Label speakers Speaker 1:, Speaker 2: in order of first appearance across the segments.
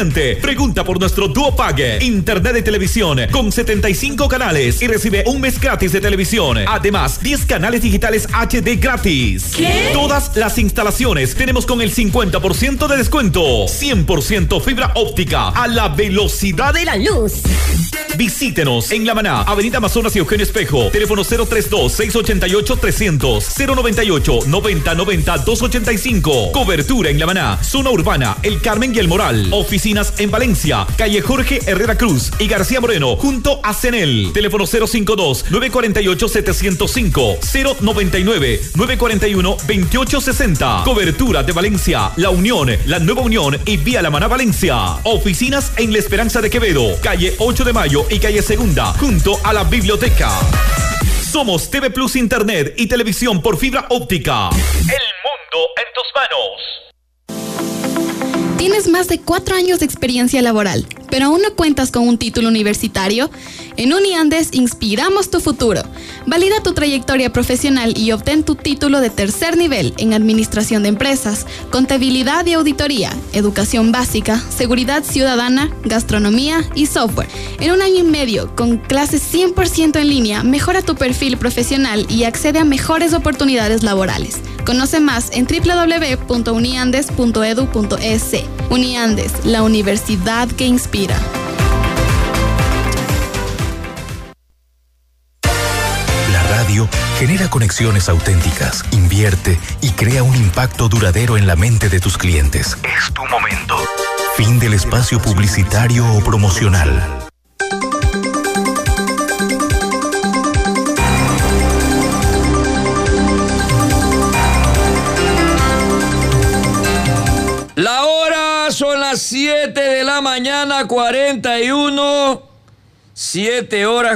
Speaker 1: Pregunta por nuestro Duo Pague, internet de televisión con 75 canales y recibe un mes gratis de televisión. Además, 10 canales digitales HD gratis.
Speaker 2: ¿Qué?
Speaker 1: Todas las instalaciones tenemos con el 50% de descuento. 100% fibra óptica a la velocidad de la luz. Visítenos en La Maná, Avenida Amazonas y Eugenio Espejo. Teléfono 032-688-300, 098-9090-285. Cobertura en La Maná, zona urbana, El Carmen y El Moral. Oficinas en Valencia, calle Jorge Herrera Cruz y García Moreno, junto a CENEL. Teléfono 052-948-705, 099-941-2860. Cobertura de Valencia, La Unión, La Nueva Unión y Vía La Maná Valencia. Oficinas en La Esperanza de Quevedo, calle 8 de Mayo y calle Segunda, junto a la biblioteca. Somos TV Plus Internet y televisión por fibra óptica. El mundo en tus manos.
Speaker 3: ¿Tienes más de 4 años de experiencia laboral, pero aún no cuentas con un título universitario? En Uniandes inspiramos tu futuro. Valida tu trayectoria profesional y obtén tu título de tercer nivel en Administración de Empresas, Contabilidad y Auditoría, Educación Básica, Seguridad Ciudadana, Gastronomía y Software. En 1 año y medio, con clases 100% en línea, mejora tu perfil profesional y accede a mejores oportunidades laborales. Conoce más en www.uniandes.edu.es. Uniandes, la universidad que inspira.
Speaker 4: La radio genera conexiones auténticas, invierte y crea un impacto duradero en la mente de tus clientes. Es tu momento. Fin del espacio publicitario o promocional.
Speaker 5: La hora son las 7 de la mañana, 41. 7 horas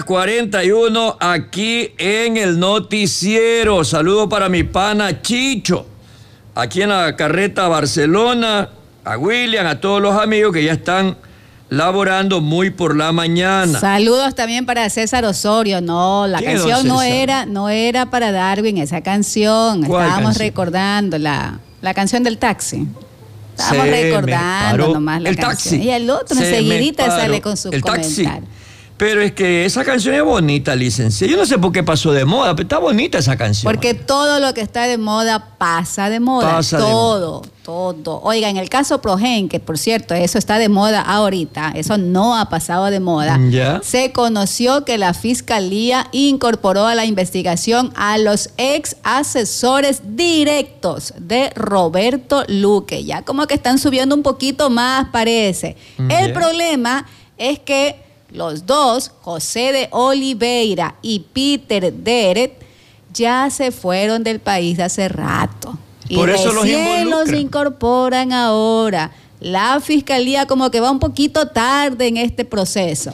Speaker 5: 41 aquí en el noticiero. Saludo para mi pana Chicho, aquí en la carreta Barcelona, a William, a todos los amigos que ya están laborando muy por la mañana.
Speaker 6: Saludos también para César Osorio. No, la canción no era para Darwin, esa canción. Estábamos recordando la canción del taxi. Estábamos recordando nomás la canción. Y el otro enseguidita sale con sus comentarios.
Speaker 5: Pero es que esa canción es bonita, licenciada. Yo no sé por qué pasó de moda, pero está bonita esa canción.
Speaker 6: Porque todo lo que está de moda pasa de moda. Todo. Oiga, en el caso Progen, que por cierto, eso está de moda ahorita, eso no ha pasado de moda.
Speaker 5: ¿Ya?
Speaker 6: Se conoció que la Fiscalía incorporó a la investigación a los ex asesores directos de Roberto Luque. Ya como que están subiendo un poquito más, parece. El problema es que los dos, José de Oliveira y Peter Deret, ya se fueron del país hace rato.
Speaker 5: Por eso
Speaker 6: recién los incorporan ahora. La Fiscalía como que va un poquito tarde en este proceso.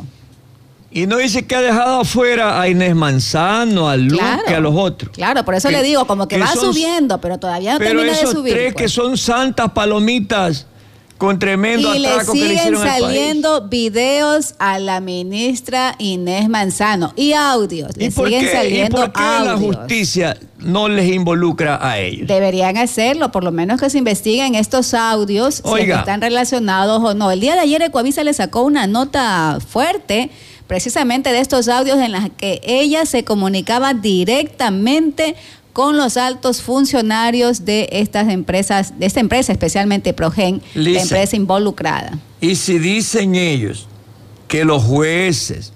Speaker 5: Y no dice que ha dejado afuera a Inés Manzano, a Luque, a los otros.
Speaker 6: Claro, por eso le digo, como que va subiendo, pero todavía no termina de subir.
Speaker 5: Pero esos tres que son santas palomitas con tremendo atraco que le hicieron al país. Y le siguen
Speaker 6: saliendo videos a la ministra Inés Manzano y audios. Le siguen saliendo audios.
Speaker 5: ¿Y por qué la justicia no les involucra a ellos?
Speaker 6: Deberían hacerlo, por lo menos que se investiguen estos audios, si están relacionados o no. El día de ayer Ecuavisa le sacó una nota fuerte precisamente de estos audios en las que ella se comunicaba directamente con los altos funcionarios de estas empresas, de esta empresa, especialmente Progen, la empresa involucrada.
Speaker 5: Y si dicen ellos que los jueces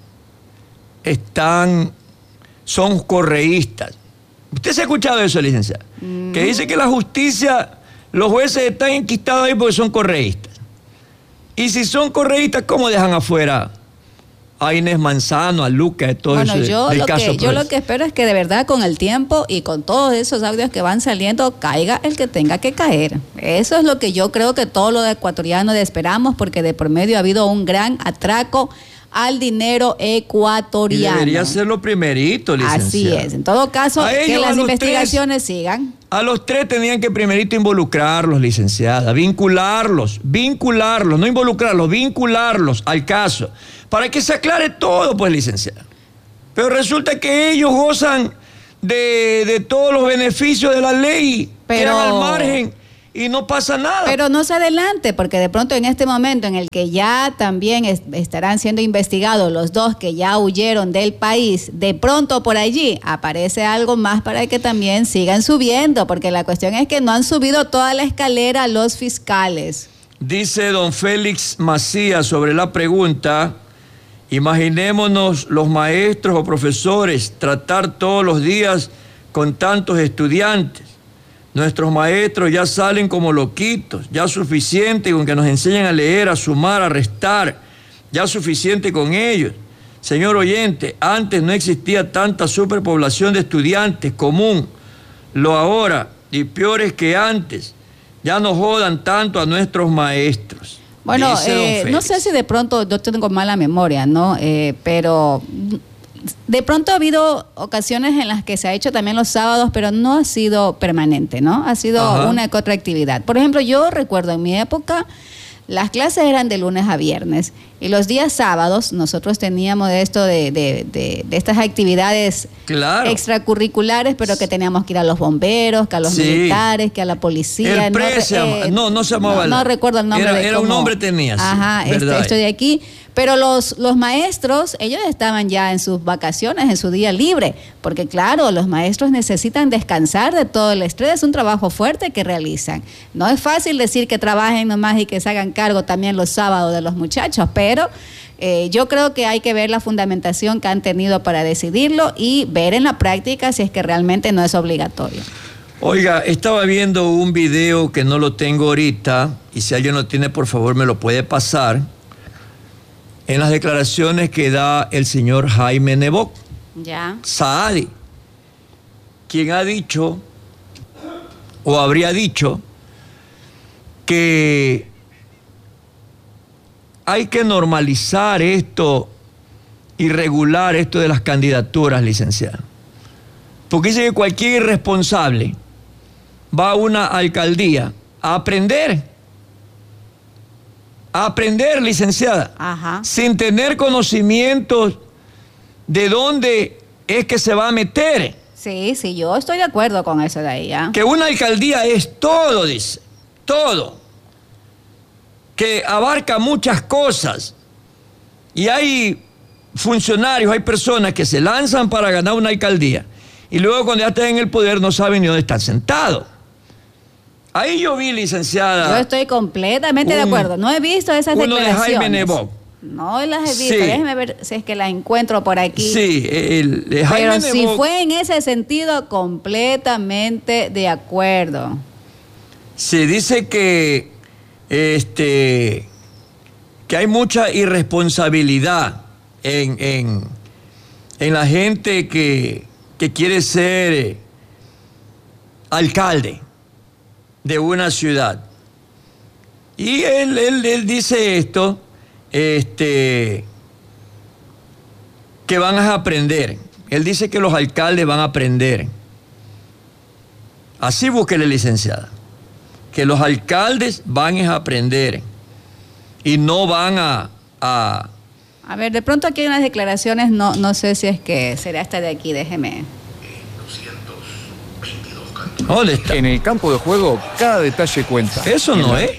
Speaker 5: son correístas, ¿usted se ha escuchado eso, licenciada? Que dice que la justicia, los jueces están enquistados ahí porque son correístas. Y si son correístas, ¿cómo dejan afuera a Inés Manzano, a Luque, de todo eso?
Speaker 6: Yo lo que espero es que de verdad con el tiempo y con todos esos audios que van saliendo, caiga el que tenga que caer. Eso es lo que yo creo que todos los ecuatorianos esperamos, porque de por medio ha habido un gran atraco al dinero ecuatoriano.
Speaker 5: Y debería ser lo primerito, licenciada.
Speaker 6: Así es. En todo caso, que las investigaciones sigan.
Speaker 5: A los tres tenían que primerito involucrarlos, licenciada, vincularlos, no involucrarlos, vincularlos al caso, para que se aclare todo, pues, licenciada. Pero resulta que ellos gozan de todos los beneficios de la ley, quedan al margen y no pasa nada.
Speaker 6: Pero no se adelante, porque de pronto en este momento en el que ya también estarán siendo investigados los dos que ya huyeron del país, de pronto por allí aparece algo más para que también sigan subiendo, porque la cuestión es que no han subido toda la escalera los fiscales.
Speaker 5: Dice don Félix Macías sobre la pregunta: imaginémonos los maestros o profesores tratar todos los días con tantos estudiantes. Nuestros maestros ya salen como loquitos, ya suficiente con que nos enseñen a leer, a sumar, a restar, ya suficiente con ellos. Señor oyente, antes no existía tanta superpoblación de estudiantes común, lo ahora, y peor es que antes, ya no jodan tanto a nuestros maestros.
Speaker 6: Bueno, no sé si de pronto yo tengo mala memoria, ¿no? Pero de pronto ha habido ocasiones en las que se ha hecho también los sábados, pero no ha sido permanente, ¿no? Ha sido una que otra actividad. Por ejemplo, yo recuerdo en mi época, las clases eran de lunes a viernes y los días sábados nosotros teníamos esto de estas actividades extracurriculares, pero que teníamos que ir a los bomberos, que a los militares, que a la policía.
Speaker 5: No se llamaba.
Speaker 6: No recuerdo el nombre.
Speaker 5: Era un nombre tenía.
Speaker 6: Ajá, esto de aquí. Pero los maestros, ellos estaban ya en sus vacaciones, en su día libre, porque claro, los maestros necesitan descansar de todo el estrés, es un trabajo fuerte que realizan. No es fácil decir que trabajen nomás y que se hagan cargo también los sábados de los muchachos, pero yo creo que hay que ver la fundamentación que han tenido para decidirlo y ver en la práctica si es que realmente no es obligatorio.
Speaker 5: Oiga, estaba viendo un video que no lo tengo ahorita, y si alguien lo tiene, por favor, me lo puede pasar. En las declaraciones que da el señor Jaime Nebot Saadi, quien ha dicho, o habría dicho, que hay que normalizar esto y regular esto de las candidaturas, licenciado. Porque dice que cualquier irresponsable va a una alcaldía a aprender, licenciada, sin tener conocimientos de dónde es que se va a meter.
Speaker 6: Sí, yo estoy de acuerdo con eso de ahí.
Speaker 5: Que una alcaldía es todo, dice, todo. Que abarca muchas cosas. Y hay funcionarios, hay personas que se lanzan para ganar una alcaldía y luego cuando ya están en el poder no saben ni dónde están sentados. Ahí yo vi, licenciada.
Speaker 6: Yo estoy completamente de acuerdo. No he visto esas declaraciones.
Speaker 5: Uno de Jaime Nebot.
Speaker 6: No las he visto. Sí. Déjeme ver si es que las encuentro por aquí.
Speaker 5: Sí, Jaime
Speaker 6: Pero
Speaker 5: Nebot,
Speaker 6: si fue en ese sentido, completamente de acuerdo.
Speaker 5: Se dice que hay mucha irresponsabilidad en la gente que quiere ser alcalde de una ciudad. Y él dice esto, que van a aprender. Él dice que los alcaldes van a aprender. Así búsquele, licenciada. Que los alcaldes van a aprender y no van a
Speaker 6: ver, de pronto aquí hay unas declaraciones, no sé si es que será esta de aquí, déjeme.
Speaker 5: ¿Dónde está?
Speaker 2: En el campo de juego, cada detalle cuenta.
Speaker 5: Eso no es.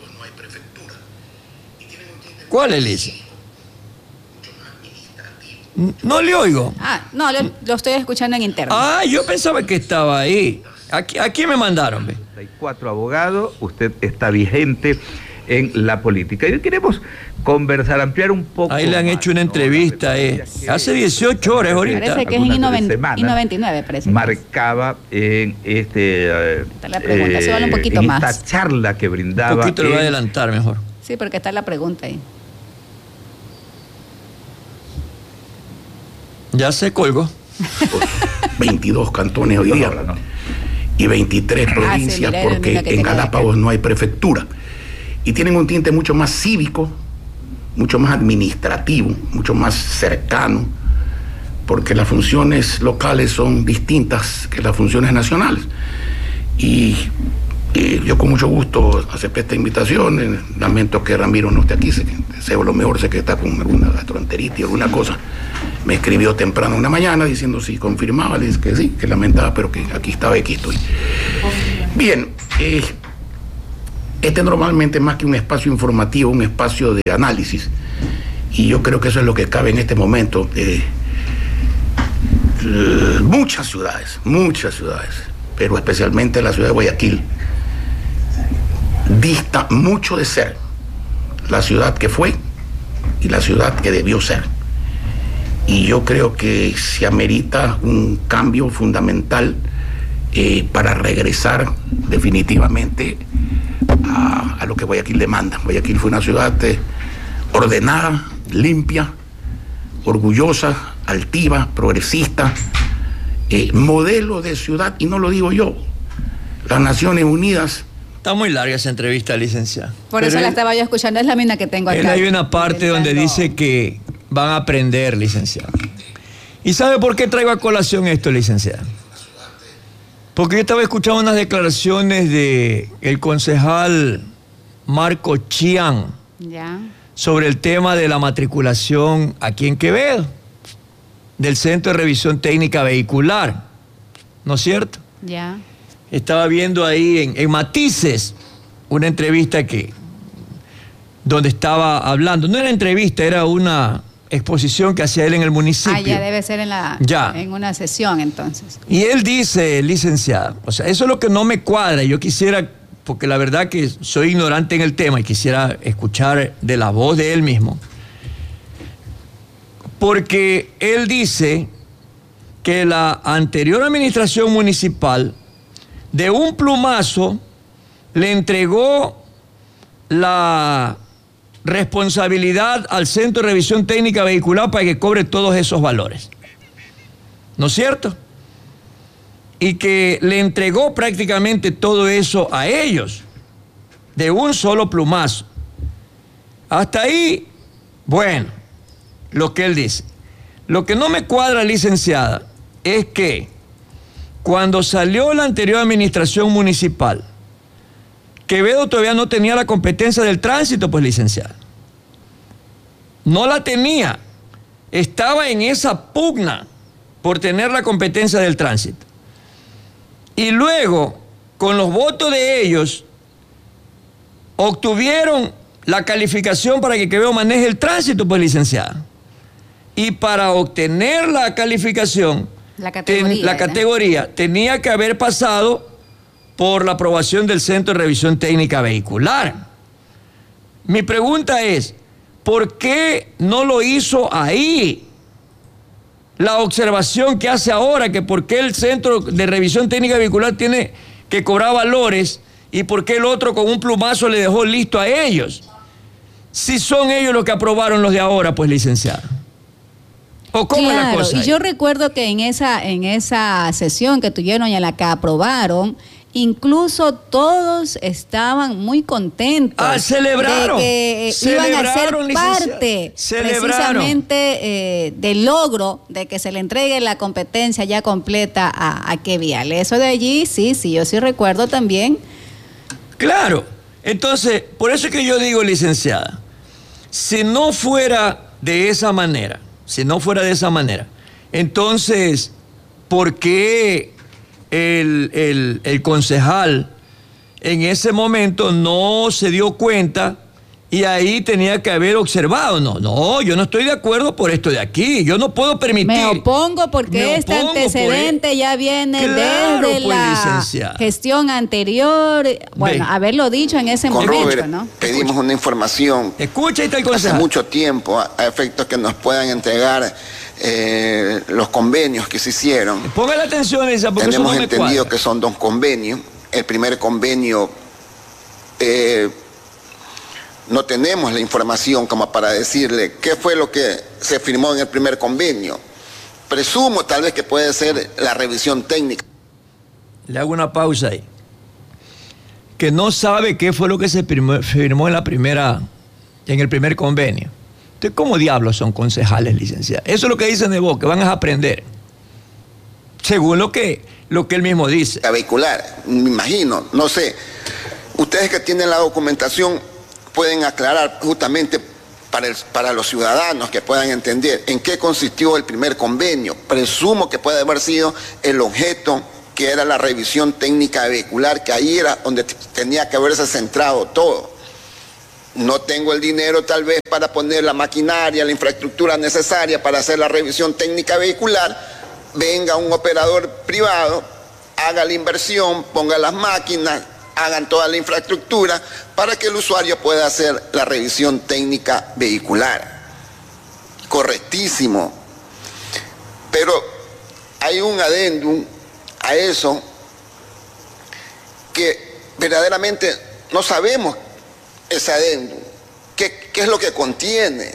Speaker 5: ¿Cuál es ese? No le oigo.
Speaker 6: No, lo estoy escuchando en interno.
Speaker 5: Yo pensaba que estaba ahí. Aquí me mandaron.
Speaker 7: 34 abogados, usted está vigente en la política. Y queremos conversar, ampliar un poco.
Speaker 5: Ahí le han hecho una entrevista, hace 18 horas ahorita.
Speaker 6: Parece que es en I-99, parece.
Speaker 7: Marcaba en
Speaker 6: está la pregunta, se vale un poquito más.
Speaker 7: Esta charla que brindaba.
Speaker 5: Un poquito lo voy a adelantar mejor.
Speaker 6: Sí, porque está la pregunta ahí.
Speaker 5: Ya se colgó.
Speaker 8: 22 cantones hoy día, ¿no? Y 23 provincias, porque en Galápagos no hay prefectura. Y tienen un tinte mucho más cívico, mucho más administrativo, mucho más cercano, porque las funciones locales son distintas que las funciones nacionales. Y yo con mucho gusto acepté esta invitación. Lamento que Ramiro no esté aquí, deseo lo mejor, sé que está con alguna gastroenteritis o alguna cosa. Me escribió temprano una mañana diciendo si confirmaba, le dije que sí, que lamentaba, pero que aquí estaba y aquí estoy. Bien, Este normalmente más que un espacio informativo, un espacio de análisis. Y yo creo que eso es lo que cabe en este momento. Muchas ciudades, pero especialmente la ciudad de Guayaquil, dista mucho de ser la ciudad que fue y la ciudad que debió ser. Y yo creo que se amerita un cambio fundamental para regresar definitivamente a lo que Guayaquil demanda. Guayaquil fue una ciudad ordenada, limpia, orgullosa, altiva, progresista, modelo de ciudad, y no lo digo yo, las Naciones Unidas.
Speaker 5: Está muy larga esa entrevista, licenciada.
Speaker 6: Por eso la estaba yo escuchando, es la misma que tengo acá.
Speaker 5: Hay una parte donde dice que van a aprender, licenciado. ¿Y sabe por qué traigo a colación esto, licenciada? Porque yo estaba escuchando unas declaraciones del concejal Marco Chián sobre el tema de la matriculación aquí en Quevedo, del Centro de Revisión Técnica Vehicular, ¿no es cierto?
Speaker 6: Ya.
Speaker 5: Estaba viendo ahí en Matices una entrevista donde estaba hablando, no era entrevista, era una exposición que hacía él en el municipio.
Speaker 6: Ya debe ser en una sesión entonces.
Speaker 5: Y él dice, licenciada, o sea, eso es lo que no me cuadra. Yo quisiera, porque la verdad que soy ignorante en el tema y quisiera escuchar de la voz de él mismo. Porque él dice que la anterior administración municipal de un plumazo le entregó la responsabilidad al Centro de Revisión Técnica Vehicular para que cobre todos esos valores. ¿No es cierto? Y que le entregó prácticamente todo eso a ellos, de un solo plumazo. Hasta ahí, bueno, lo que él dice. Lo que no me cuadra, licenciada, es que cuando salió la anterior administración municipal, Quevedo todavía no tenía la competencia del tránsito, pues, licenciada. No la tenía. Estaba en esa pugna por tener la competencia del tránsito. Y luego, con los votos de ellos, obtuvieron la calificación para que Quevedo maneje el tránsito, pues, licenciada. Y para obtener la calificación, la categoría tenía que haber pasado por la aprobación del Centro de Revisión Técnica Vehicular. Mi pregunta es, ¿por qué no lo hizo ahí? La observación que hace ahora, que por qué el Centro de Revisión Técnica Vehicular tiene que cobrar valores y por qué el otro con un plumazo le dejó listo a ellos. Si son ellos los que aprobaron los de ahora, pues, licenciada. ¿O cómo es la cosa?
Speaker 6: Y yo recuerdo que en esa sesión que tuvieron y en la que aprobaron, incluso todos estaban muy contentos.
Speaker 5: Celebraron.
Speaker 6: De que iban a ser parte precisamente del logro de que se le entregue la competencia ya completa a Quevial. Eso de allí, sí, yo sí recuerdo también.
Speaker 5: Claro. Entonces, por eso es que yo digo, licenciada, si no fuera de esa manera, entonces, ¿por qué el concejal en ese momento no se dio cuenta y ahí tenía que haber observado? No, yo no estoy de acuerdo por esto de aquí. Yo no puedo permitir.
Speaker 6: Me opongo porque este antecedente ya viene desde la gestión anterior. Bueno, haberlo dicho en ese momento,
Speaker 9: Robert, ¿no? Pedimos una información.
Speaker 5: Escucha, ahí está el concejal.
Speaker 9: Hace mucho tiempo, a efectos que nos puedan entregar los convenios que se hicieron.
Speaker 5: Ponga la atención, Elisa, porque
Speaker 9: tenemos
Speaker 5: eso no
Speaker 9: entendido
Speaker 5: me
Speaker 9: que son 2 convenios. El primer convenio no tenemos la información como para decirle qué fue lo que se firmó en el primer convenio. Presumo tal vez que puede ser la revisión técnica.
Speaker 5: Le hago una pausa ahí. Que no sabe qué fue lo que se firmó en el primer convenio. Entonces, ¿cómo diablos son concejales, licenciados? Eso es lo que dicen de vos, que van a aprender. Según lo que él mismo dice.
Speaker 9: La vehicular, me imagino, no sé. Ustedes que tienen la documentación pueden aclarar justamente para los ciudadanos que puedan entender en qué consistió el primer convenio. Presumo que puede haber sido el objeto que era la revisión técnica vehicular, que ahí era donde tenía que haberse centrado todo. No tengo el dinero tal vez para poner la maquinaria, la infraestructura necesaria para hacer la revisión técnica vehicular. Venga un operador privado, haga la inversión, ponga las máquinas, hagan toda la infraestructura para que el usuario pueda hacer la revisión técnica vehicular. Correctísimo. Pero hay un adendum a eso que verdaderamente no sabemos ese adendum, qué es lo que contiene.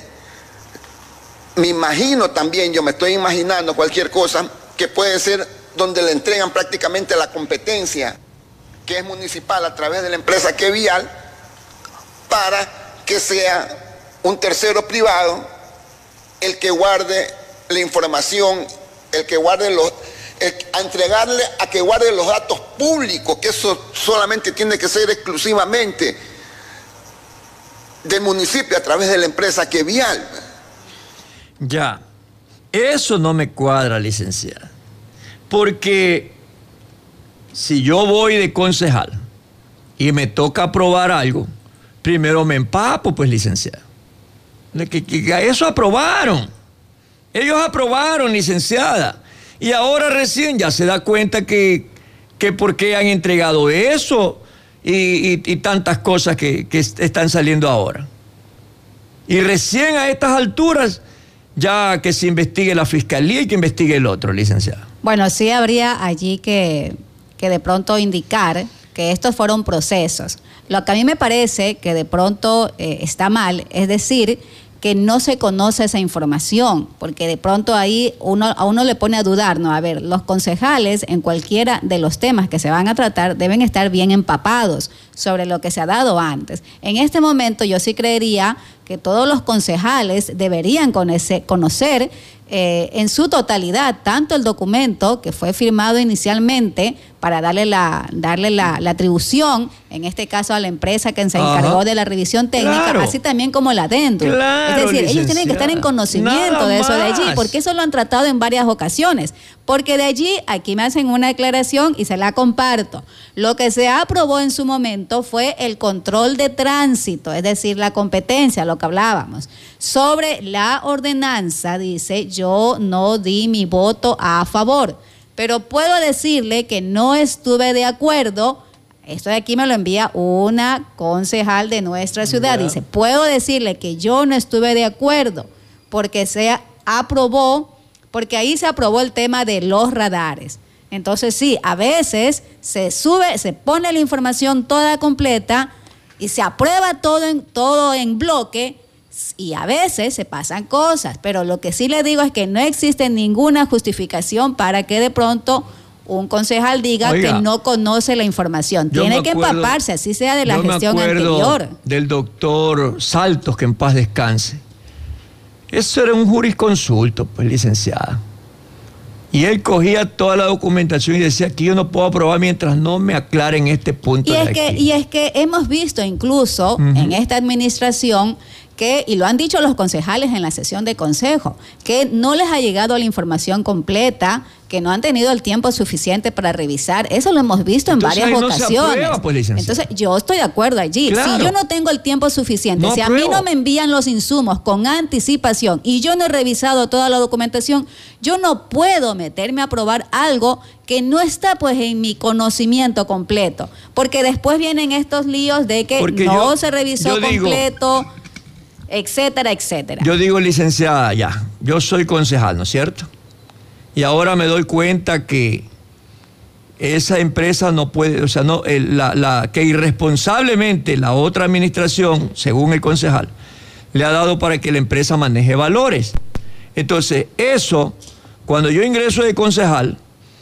Speaker 9: Me imagino también, yo me estoy imaginando cualquier cosa que puede ser donde le entregan prácticamente la competencia, que es municipal, a través de la empresa Que Vial, para que sea un tercero privado el que guarde la información, el que guarde a entregarle a que guarde los datos públicos, que eso solamente tiene que ser exclusivamente del municipio a través de la empresa Que Vial.
Speaker 5: Ya, eso no me cuadra, licenciada, porque si yo voy de concejal y me toca aprobar algo, primero me empapo, pues, licenciada. Que eso aprobaron. Ellos aprobaron, licenciada. Y ahora recién ya se da cuenta que por qué han entregado eso y tantas cosas que están saliendo ahora. Y recién a estas alturas, ya que se investigue la fiscalía y que investigue el otro, licenciada.
Speaker 6: Bueno, sí habría allí que de pronto indicar que estos fueron procesos. Lo que a mí me parece que de pronto está mal es decir que no se conoce esa información, porque de pronto ahí a uno le pone a dudar, ¿no? A ver, los concejales en cualquiera de los temas que se van a tratar deben estar bien empapados sobre lo que se ha dado antes. En este momento yo sí creería que todos los concejales deberían conocer en su totalidad tanto el documento que fue firmado inicialmente para darle la atribución, en este caso a la empresa que se encargó de la revisión técnica,
Speaker 5: claro,
Speaker 6: así también como la adendum.
Speaker 5: Claro,
Speaker 6: es decir, ellos tienen que
Speaker 5: licenciada,
Speaker 6: estar en conocimiento
Speaker 5: nada
Speaker 6: de eso de
Speaker 5: más.
Speaker 6: allí, porque eso lo han tratado en varias ocasiones. Porque de allí, aquí me hacen una declaración y se la comparto. Lo que se aprobó en su momento fue el control de tránsito, es decir, la competencia, lo que hablábamos. Sobre la ordenanza, dice, yo no di mi voto a favor, pero puedo decirle que no estuve de acuerdo. Esto de aquí me lo envía una concejal de nuestra ciudad. Dice, puedo decirle que yo no estuve de acuerdo porque se aprobó, porque ahí se aprobó el tema de los radares. Entonces sí, a veces se pone la información toda completa y se aprueba todo en bloque, y a veces se pasan cosas, pero lo que sí le digo es que no existe ninguna justificación para que de pronto un concejal diga, oiga, que no conoce la información. Tiene que empaparse, así sea de la gestión anterior.
Speaker 5: Del doctor Saltos, que en paz descanse. Eso era un jurisconsulto, pues, licenciada. Y él cogía toda la documentación y decía que yo no puedo aprobar mientras no me aclaren este punto.
Speaker 6: Y es que hemos visto incluso en esta administración y lo han dicho los concejales en la sesión de consejo, que no les ha llegado la información completa, que no han tenido el tiempo suficiente para revisar. Eso lo hemos visto en varias ocasiones. Se aprueba, pues, entonces, yo estoy de acuerdo allí. Claro. Si yo no tengo el tiempo suficiente, si a mí no me envían los insumos con anticipación y yo no he revisado toda la documentación, yo no puedo meterme a aprobar algo que no está, pues, en mi conocimiento completo. Porque después vienen estos líos de que no se revisó completo, etcétera, etcétera.
Speaker 5: Yo digo, licenciada, ya, yo soy concejal, ¿no es cierto? Y ahora me doy cuenta que esa empresa no puede, o sea, no, que irresponsablemente la otra administración, según el concejal, le ha dado para que la empresa maneje valores. Entonces, eso, cuando yo ingreso de concejal,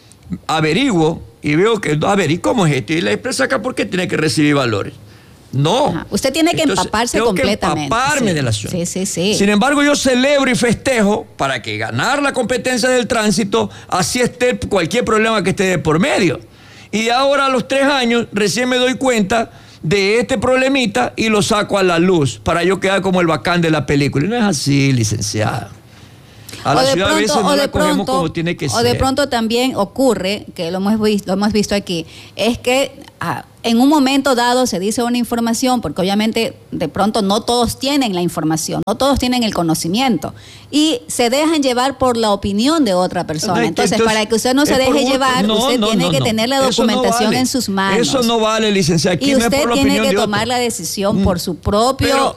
Speaker 5: averiguo y veo que, ¿y cómo es esto? Y la empresa acá, ¿por qué tiene que recibir valores? No.
Speaker 6: Ajá. Usted tiene que empaparse completamente.
Speaker 5: Que empaparme de la acción.
Speaker 6: Sí.
Speaker 5: Sin embargo, yo celebro y festejo para que ganar la competencia del tránsito, así esté cualquier problema que esté de por medio. Y ahora a los 3 años recién me doy cuenta de este problemita y lo saco a la luz para yo quedar como el bacán de la película. Y no es así, licenciada. A la ciudad a veces no la cogemos como tiene que ser.
Speaker 6: O de pronto también ocurre, que lo hemos visto aquí, es que en un momento dado se dice una información, porque obviamente de pronto no todos tienen la información, no todos tienen el conocimiento, y se dejan llevar por la opinión de otra persona. Entonces para que usted no se deje llevar, usted tiene que tener la documentación en sus manos.
Speaker 5: Eso no vale, licenciada.
Speaker 6: Y usted tiene que tomar la decisión por su propio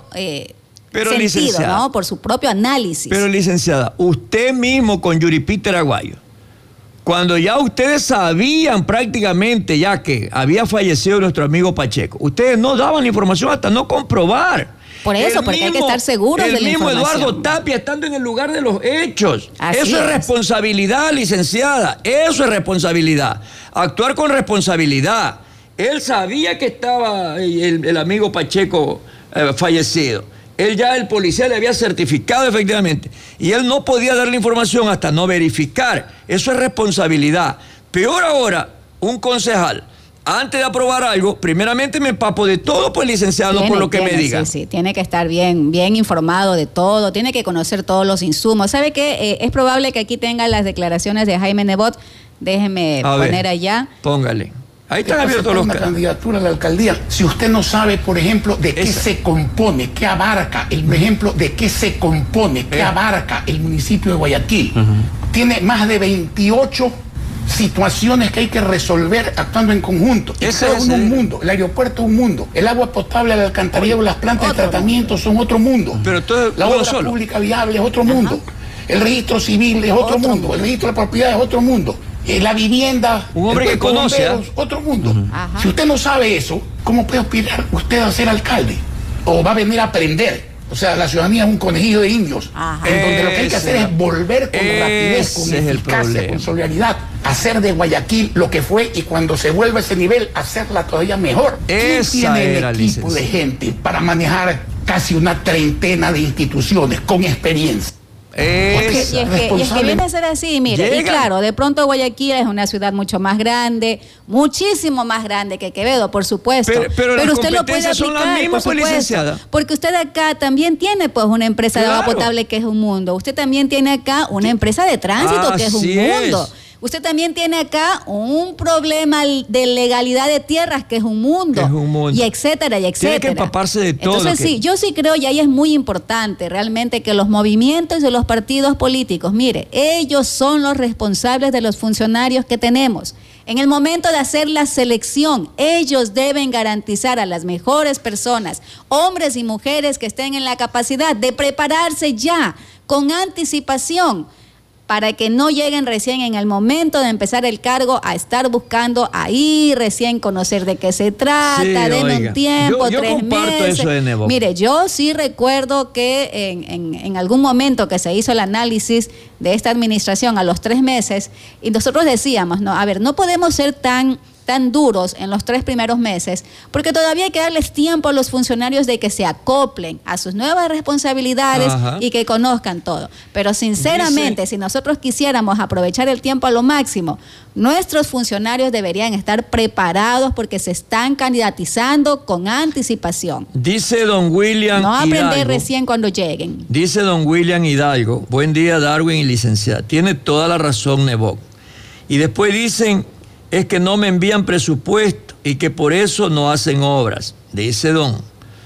Speaker 6: sentido, ¿no? Por su propio análisis.
Speaker 5: Pero, licenciada, usted mismo con Yuripiter Aguayo, cuando ya ustedes sabían prácticamente ya que había fallecido nuestro amigo Pacheco, ustedes no daban información hasta no comprobar.
Speaker 6: Por eso, porque hay que estar seguros de la información.
Speaker 5: El mismo Eduardo Tapia estando en el lugar de los hechos. Eso es responsabilidad, licenciada. Eso es responsabilidad. Actuar con responsabilidad. Él sabía que estaba el amigo Pacheco fallecido. El policía le había certificado efectivamente. Y él no podía dar la información hasta no verificar. Eso es responsabilidad. Peor ahora, un concejal, antes de aprobar algo, primeramente me empapo de todo, pues licenciado, por lo que me diga.
Speaker 6: Sí, tiene que estar bien informado de todo, tiene que conocer todos los insumos. ¿Sabe qué? Es probable que aquí tenga las declaraciones de Jaime Nebot. Déjeme poner allá.
Speaker 5: Póngale. Ahí están abiertos los casos.
Speaker 8: Una candidatura a la alcaldía, si usted no sabe, por ejemplo, de qué se compone, qué abarca, por ejemplo, de qué se compone, qué abarca el municipio de Guayaquil, tiene más de 28 situaciones que hay que resolver actuando en conjunto. Cada uno un mundo, el aeropuerto es un mundo, el agua potable, el alcantarillado, las plantas de tratamiento son otro mundo.
Speaker 5: Pero
Speaker 8: la obra pública viable es otro mundo. El registro civil es otro mundo. El registro de propiedad es otro mundo. La vivienda,
Speaker 5: un hombre que conoce,
Speaker 8: otro mundo. Si usted no sabe eso, ¿cómo puede aspirar usted a ser alcalde? O va a venir a aprender. O sea, la ciudadanía es un conejillo de indios, en donde lo que hay que hacer es volver con rapidez, con eficacia, con solidaridad, hacer de Guayaquil lo que fue, y cuando se vuelva a ese nivel, hacerla todavía mejor. ¿Quién tiene el equipo de gente para manejar casi una treintena de instituciones con experiencia?
Speaker 6: Y es que viene a ser así, mire, y claro, de pronto Guayaquil es una ciudad mucho más grande, muchísimo más grande que Quevedo, por supuesto.
Speaker 5: Pero
Speaker 6: usted lo puede aplicar,
Speaker 5: son las mismas,
Speaker 6: por supuesto, porque usted acá también tiene pues una empresa de agua potable que es un mundo. Usted también tiene acá una empresa de tránsito que es un mundo. Usted también tiene acá un problema de legalidad de tierras que es un mundo. Y etcétera, y etcétera.
Speaker 5: Tiene que empaparse de todo.
Speaker 6: Entonces sí, yo sí creo, y ahí es muy importante realmente que los movimientos de los partidos políticos, mire, ellos son los responsables de los funcionarios que tenemos. En el momento de hacer la selección, ellos deben garantizar a las mejores personas, hombres y mujeres que estén en la capacidad de prepararse ya con anticipación, para que no lleguen recién en el momento de empezar el cargo a estar buscando ahí recién conocer de qué se trata, denme un tiempo,
Speaker 5: yo
Speaker 6: 3 meses.
Speaker 5: Eso de Nebot.
Speaker 6: Mire, yo sí recuerdo que en algún momento que se hizo el análisis de esta administración a los 3 meses, y nosotros decíamos, no, a ver, no podemos ser tan duros en los 3 primeros meses, porque todavía hay que darles tiempo a los funcionarios de que se acoplen a sus nuevas responsabilidades y que conozcan todo. Pero sinceramente, si nosotros quisiéramos aprovechar el tiempo a lo máximo, nuestros funcionarios deberían estar preparados porque se están candidatizando con anticipación.
Speaker 5: Dice don William
Speaker 6: No aprender
Speaker 5: Hidalgo,
Speaker 6: recién cuando lleguen.
Speaker 5: Dice don William Hidalgo, buen día Darwin y licenciada, tiene toda la razón Nebot. Y después dicen, es que no me envían presupuesto y que por eso no hacen obras. Dice don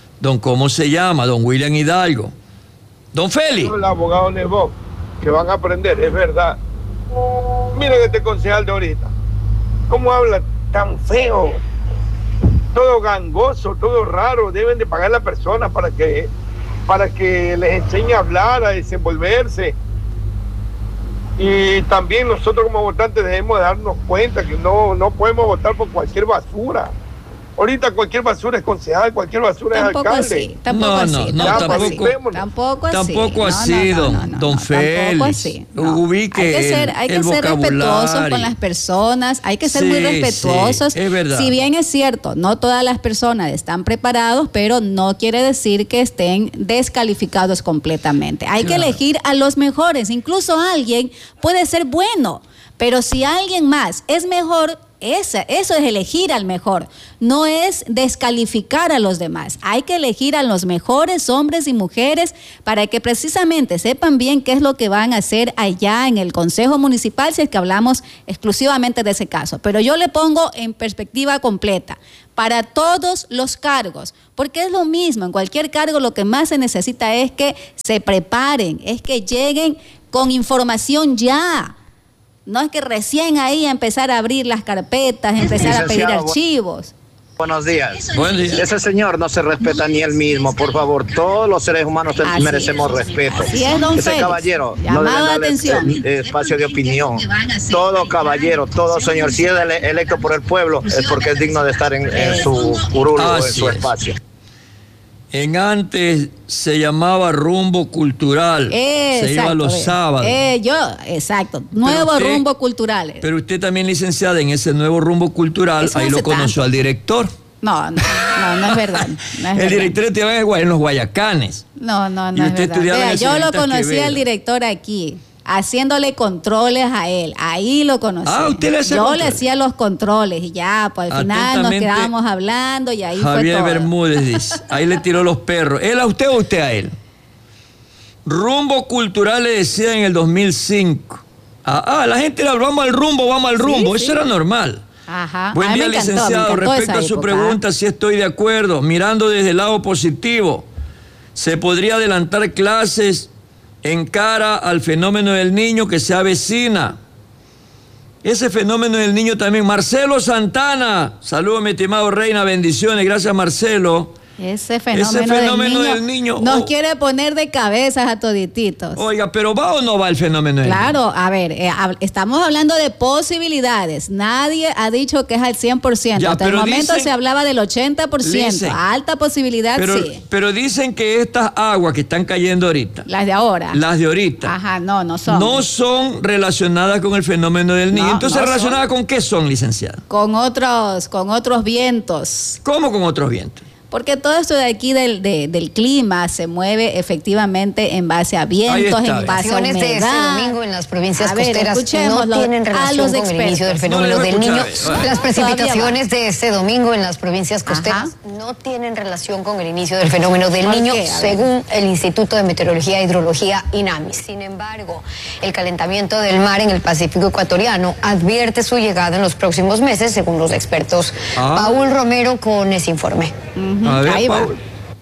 Speaker 5: ¿cómo se llama? Don William Hidalgo. Don Félix.
Speaker 10: El abogado Nebot, que van a aprender, es verdad. Miren este concejal de ahorita, cómo habla tan feo, todo gangoso, todo raro. Deben de pagar a la persona para que les enseñe a hablar, a desenvolverse. Y también nosotros como votantes debemos de darnos cuenta que no podemos votar por cualquier basura. Ahorita cualquier basura es concejal, cualquier basura es alcalde.
Speaker 6: Tampoco así,
Speaker 5: don Félix. Ubique
Speaker 6: hay que ser respetuosos con las personas, hay que ser muy respetuosos.
Speaker 5: Sí, es verdad.
Speaker 6: Si bien es cierto, no todas las personas están preparados, pero no quiere decir que estén descalificados completamente. Hay que elegir a los mejores. Incluso alguien puede ser bueno, pero si alguien más es mejor, eso es elegir al mejor, no es descalificar a los demás. Hay que elegir a los mejores hombres y mujeres para que precisamente sepan bien qué es lo que van a hacer allá en el Consejo Municipal, si es que hablamos exclusivamente de ese caso. Pero yo le pongo en perspectiva completa, para todos los cargos, porque es lo mismo, en cualquier cargo lo que más se necesita es que se preparen, es que lleguen con información ya. No es que recién ahí empezar a abrir las carpetas, empezar a pedir archivos.
Speaker 11: Buenos días.
Speaker 5: Buen día.
Speaker 11: Ese señor no se respeta ni él mismo, por favor. Todos los seres humanos merecemos respeto.
Speaker 6: Así es, don
Speaker 11: Ese
Speaker 6: Félix.
Speaker 11: Caballero
Speaker 6: Llamado
Speaker 11: no debe
Speaker 6: de
Speaker 11: darle
Speaker 6: atención.
Speaker 11: Espacio de opinión. Todo caballero, todo señor, si es electo por el pueblo, es porque es digno de estar en su curul o en su espacio.
Speaker 5: En antes se llamaba Rumbo Cultural. Se iba los sábados.
Speaker 6: Exacto. Nuevo Rumbo Cultural.
Speaker 5: Pero usted también, licenciada, en ese nuevo Rumbo Cultural, ahí lo conoció al director.
Speaker 6: No es verdad.
Speaker 5: El director estaba en los Guayacanes.
Speaker 6: No es verdad. Vea, yo lo conocí al director aquí, haciéndole controles a él. Ahí lo conocí.
Speaker 5: ¿Usted le hacía
Speaker 6: Yo
Speaker 5: controles?
Speaker 6: le hacía los controles y ya, pues al final nos quedábamos hablando y ahí
Speaker 5: Javier
Speaker 6: fue todo.
Speaker 5: Bermúdez dice, ahí le tiró los perros. ¿Él a usted o usted a él? Rumbo Cultural le decía en el 2005. La gente le hablaba, vamos al rumbo. Eso era normal.
Speaker 6: Ajá.
Speaker 5: Buen día, licenciado. Respecto a su pregunta, sí estoy de acuerdo. Mirando desde el lado positivo, se podría adelantar clases en cara al fenómeno del niño que se avecina. Ese fenómeno del niño también. Marcelo Santana. Saludos, mi estimado Reina. Bendiciones. Gracias, Marcelo.
Speaker 6: Ese fenómeno del niño nos quiere poner de cabezas a todititos.
Speaker 5: Oiga, pero ¿va o no va el fenómeno del niño?
Speaker 6: Claro, a ver, estamos hablando de posibilidades. Nadie ha dicho que es al 100%.
Speaker 5: Ya,
Speaker 6: hasta el momento se hablaba del 80%. Alta posibilidad, sí.
Speaker 5: Pero dicen que estas aguas que están cayendo ahorita.
Speaker 6: Las de ahora.
Speaker 5: Ajá,
Speaker 6: no son.
Speaker 5: No son relacionadas con el fenómeno del niño. Entonces, ¿relacionadas con qué son, licenciada?
Speaker 6: Con otros vientos.
Speaker 5: ¿Cómo con otros vientos?
Speaker 6: Porque todo esto de aquí del clima se mueve efectivamente en base a vientos, en base a humedad.
Speaker 12: De este domingo en las provincias costeras no tienen relación
Speaker 6: con
Speaker 12: el inicio del fenómeno del niño. Las precipitaciones de este domingo en las provincias costeras no tienen relación con el inicio del fenómeno del niño, según el Instituto de Meteorología e Hidrología INAMI. Sin embargo, el calentamiento del mar en el Pacífico ecuatoriano advierte su llegada en los próximos meses, según los expertos. Paul Romero con ese informe.
Speaker 5: A ver,
Speaker 6: ahí
Speaker 5: Paul.
Speaker 6: va.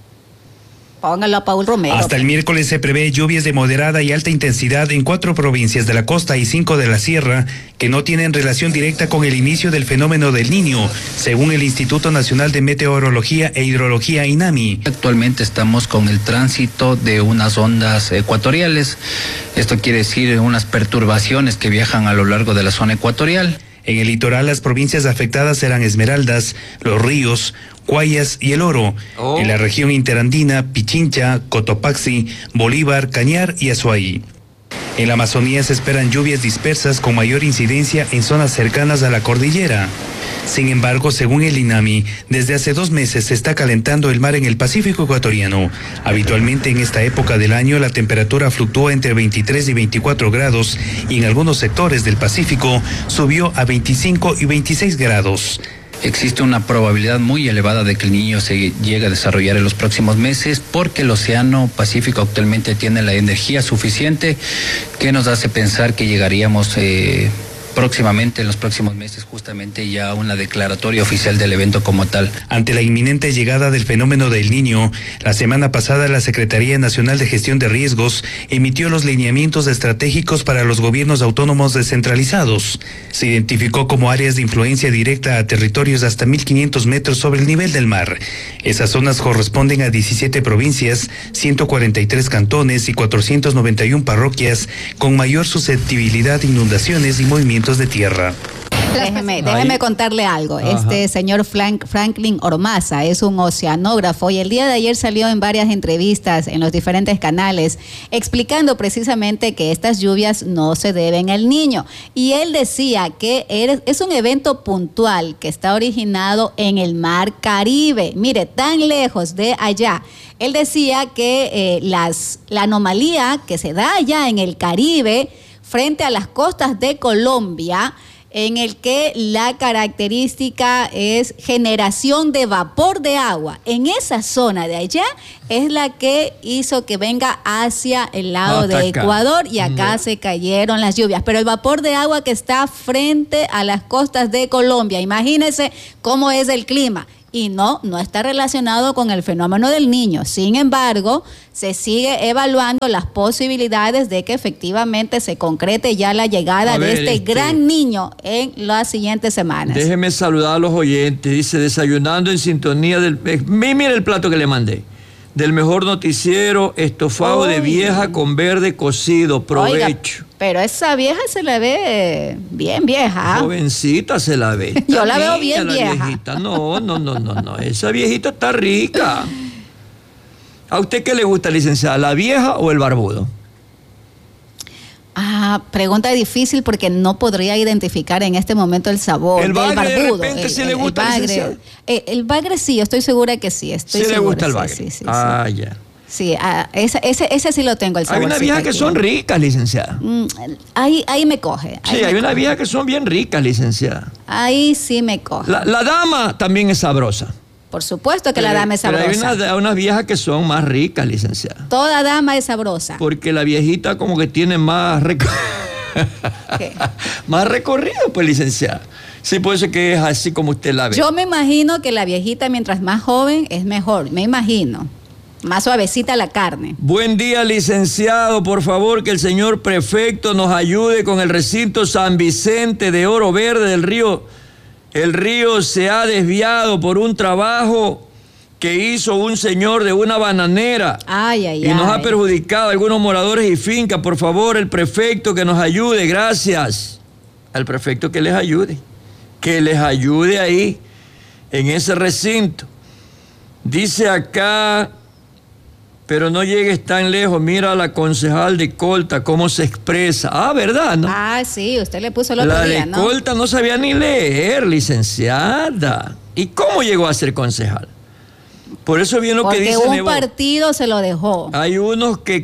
Speaker 6: Póngalo a Paul Romero.
Speaker 13: Hasta el miércoles se prevé lluvias de moderada y alta intensidad en 4 provincias de la costa y 5 de la sierra, que no tienen relación directa con el inicio del fenómeno del Niño, según el Instituto Nacional de Meteorología e Hidrología INAMI.
Speaker 14: Actualmente estamos con el tránsito de unas ondas ecuatoriales. Esto quiere decir unas perturbaciones que viajan a lo largo de la zona ecuatorial.
Speaker 13: En el litoral, las provincias afectadas serán Esmeraldas, Los Ríos, Guayas y El Oro. En la región interandina, Pichincha, Cotopaxi, Bolívar, Cañar y Azuay. En la Amazonía se esperan lluvias dispersas con mayor incidencia en zonas cercanas a la cordillera. Sin embargo, según el INAMI, desde hace 2 meses se está calentando el mar en el Pacífico ecuatoriano. Habitualmente en esta época del año la temperatura fluctúa entre 23 y 24 grados y en algunos sectores del Pacífico subió a 25 y 26 grados.
Speaker 14: Existe una probabilidad muy elevada de que el Niño se llegue a desarrollar en los próximos meses porque el Océano Pacífico actualmente tiene la energía suficiente que nos hace pensar que llegaríamos próximamente, en los próximos meses, justamente ya a una declaratoria oficial del evento como tal.
Speaker 13: Ante la inminente llegada del fenómeno del Niño, la semana pasada la Secretaría Nacional de Gestión de Riesgos emitió los lineamientos estratégicos para los gobiernos autónomos descentralizados. Se identificó como áreas de influencia directa a territorios hasta 1.500 metros sobre el nivel del mar. Esas zonas corresponden a 17 provincias, 143 cantones y 491 parroquias con mayor susceptibilidad de inundaciones y movimientos de tierra.
Speaker 6: Déjeme contarle algo.
Speaker 13: Ajá.
Speaker 6: Este señor Franklin Ormaza es un oceanógrafo y el día de ayer salió en varias entrevistas en los diferentes canales explicando precisamente que estas lluvias no se deben al Niño. Y él decía que es un evento puntual que está originado en el Mar Caribe. Mire, tan lejos de allá. Él decía que la anomalía que se da allá en el Caribe frente a las costas de Colombia en el que la característica es generación de vapor de agua. En esa zona de allá es la que hizo que venga hacia el lado de Ecuador y acá se cayeron las lluvias. Pero el vapor de agua que está frente a las costas de Colombia, imagínense cómo es el clima. Y no está relacionado con el fenómeno del Niño. Sin embargo, se sigue evaluando las posibilidades de que efectivamente se concrete ya la llegada de este gran niño en las siguientes semanas.
Speaker 5: Déjeme saludar a los oyentes. Dice, desayunando en sintonía del... Mire el plato que le mandé. Del mejor noticiero, estofado de vieja con verde cocido. Provecho.
Speaker 6: Oiga, pero esa vieja se la ve bien vieja.
Speaker 5: Jovencita se la ve.
Speaker 6: Yo la veo bien vieja.
Speaker 5: Viejita. No. Esa viejita está rica. ¿A usted qué le gusta, licenciada? ¿La vieja o el barbudo?
Speaker 6: Pregunta difícil porque no podría identificar en este momento el sabor del barbudo.
Speaker 5: De repente sí le gusta, licenciada.
Speaker 6: El bagre sí, yo estoy segura que sí.
Speaker 5: ¿Sí le gusta el bagre?
Speaker 6: Sí.
Speaker 5: Ya.
Speaker 6: Sí, ese sí lo tengo, el sabor.
Speaker 5: Hay unas viejas que son ricas, licenciada.
Speaker 6: Ahí me coge.
Speaker 5: Sí, hay unas viejas que son bien ricas, licenciada.
Speaker 6: Ahí sí me coge.
Speaker 5: La dama también es sabrosa.
Speaker 6: Por supuesto que la dama es sabrosa.
Speaker 5: Pero hay unas viejas que son más ricas, licenciada.
Speaker 6: Toda dama es sabrosa.
Speaker 5: Porque la viejita como que tiene más más recorrido, pues, licenciada. Sí, puede ser que es así como usted la ve.
Speaker 6: Yo me imagino que la viejita, mientras más joven, es mejor. Me imagino. Más suavecita la carne.
Speaker 5: Buen día, licenciado. Por favor, que el señor prefecto nos ayude con el recinto San Vicente de Oro Verde del río. El río se ha desviado por un trabajo que hizo un señor de una bananera. Y nos ha perjudicado a algunos moradores y fincas. Por favor, el prefecto que nos ayude. Gracias. Al prefecto que les ayude. Que les ayude ahí, en ese recinto. Dice acá, pero no llegues tan lejos. Mira a la concejal de Colta, cómo se expresa. ¿Verdad? ¿No?
Speaker 6: Sí, usted le puso el otro día, ¿no?
Speaker 5: La de Colta no sabía ni leer, licenciada. ¿Y cómo llegó a ser concejal? Por eso viene lo que dice
Speaker 6: Porque un partido se lo dejó.
Speaker 5: Hay unos que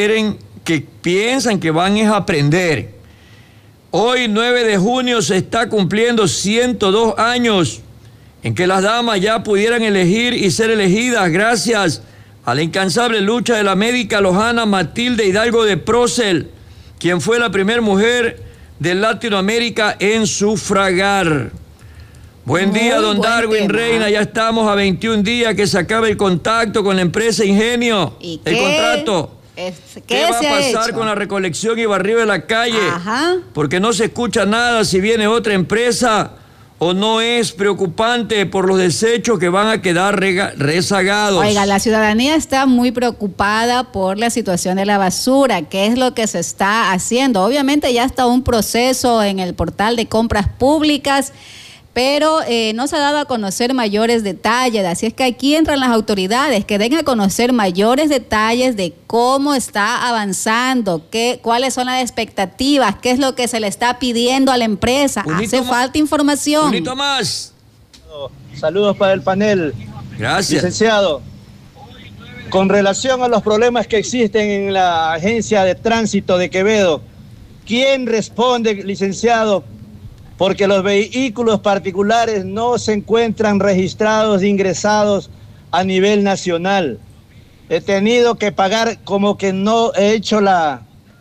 Speaker 5: piensan que van a aprender. Hoy, 9 de junio, se está cumpliendo 102 años en que las damas ya pudieran elegir y ser elegidas gracias a la incansable lucha de la médica lojana Matilde Hidalgo de Procel, quien fue la primera mujer de Latinoamérica en sufragar. Buen día, don Darwin Reina. Ya estamos a 21 días que se acaba el contacto con la empresa Ingenio.
Speaker 6: ¿Y
Speaker 5: el contrato.
Speaker 6: ¿Qué
Speaker 5: va a pasar con la recolección y barrido de la calle? Porque no se escucha nada si viene otra empresa o no es preocupante por los desechos que van a quedar rezagados.
Speaker 6: Oiga, la ciudadanía está muy preocupada por la situación de la basura. ¿Qué es lo que se está haciendo? Obviamente ya está un proceso en el portal de compras públicas, pero no se ha dado a conocer mayores detalles, así es que aquí entran las autoridades que den a conocer mayores detalles de cómo está avanzando, cuáles son las expectativas, qué es lo que se le está pidiendo a la empresa. Hace falta información.
Speaker 5: Un más.
Speaker 15: Saludos para el panel.
Speaker 5: Gracias.
Speaker 15: Licenciado, con relación a los problemas que existen en la Agencia de Tránsito de Quevedo, ¿quién responde, licenciado? Porque los vehículos particulares no se encuentran registrados, ingresados a nivel nacional. He tenido que pagar como que no he hecho la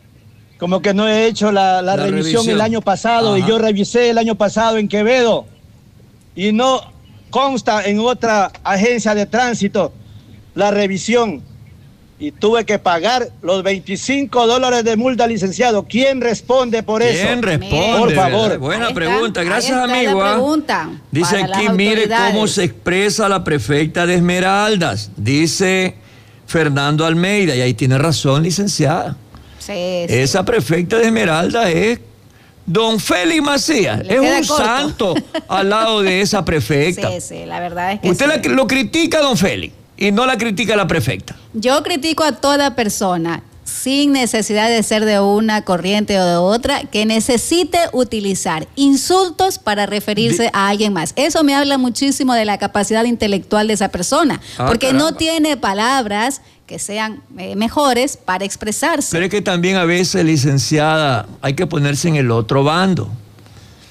Speaker 15: revisión el año pasado. Y yo revisé el año pasado en Quevedo y no consta en otra agencia de tránsito la revisión. Y tuve que pagar los $25 de multa, licenciado. ¿Quién responde por eso?
Speaker 5: ¿Quién responde?
Speaker 15: Por favor.
Speaker 5: Buena pregunta. Gracias, amigo. Dice aquí, mire cómo se expresa la prefecta de Esmeraldas. Dice Fernando Almeida. Y ahí tiene razón, licenciada.
Speaker 6: Sí.
Speaker 5: Esa prefecta de Esmeraldas es don Félix Macías. Es un santo al lado de esa prefecta.
Speaker 6: Sí, la verdad es que
Speaker 5: Usted lo critica, don Félix, y no la critica la prefecta.
Speaker 6: Yo critico a toda persona, sin necesidad de ser de una corriente o de otra, que necesite utilizar insultos para referirse a alguien más. Eso me habla muchísimo de la capacidad intelectual de esa persona, porque no tiene palabras que sean mejores para expresarse.
Speaker 5: Pero es que también a veces, licenciada, hay que ponerse en el otro bando.